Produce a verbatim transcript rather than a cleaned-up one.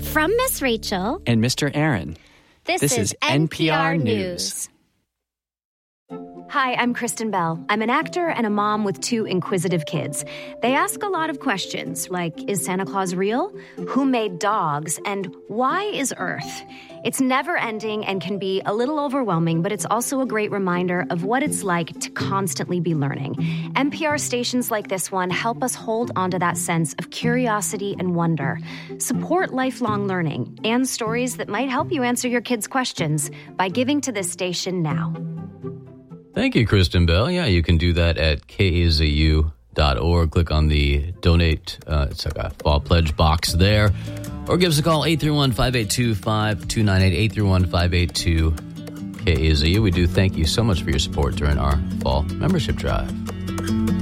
From Miss Rachel and Mister Aaron, this, this is is N P R N P R News. News. Hi, I'm Kristen Bell. I'm an actor and a mom with two inquisitive kids. They ask a lot of questions, like, is Santa Claus real? Who made dogs? And why is Earth? It's never-ending and can be a little overwhelming, but it's also a great reminder of what it's like to constantly be learning. N P R stations like this one help us hold onto that sense of curiosity and wonder. Support lifelong learning and stories that might help you answer your kids' questions by giving to this station now. Thank you, Kristen Bell. Yeah, you can do that at K A Z U dot org. Click on the donate, uh, it's like a fall pledge box there. Or give us a call, eight three one, five eight two, five two nine eight, eight three one, five eight two, K A Z U. We do thank you so much for your support during our fall membership drive.